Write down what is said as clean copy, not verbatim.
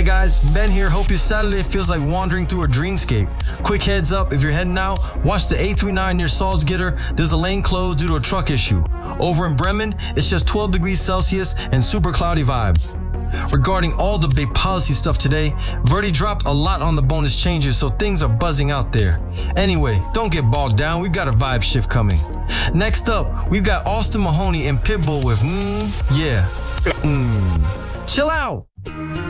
Hey guys, Ben here. Hope your Saturday feels like wandering through a dreamscape. Quick heads up, if you're heading out, watch the 839 near Salzgitter. There's a lane closed due to a truck issue. Over in Bremen, it's just 12 degrees Celsius and super cloudy vibe. Regarding all the big policy stuff today, Verdi dropped a lot on the bonus changes, so things are buzzing out there. Anyway, don't get bogged down, we've got a vibe shift coming. Next up, we've got Austin Mahoney and Pitbull with Chill out!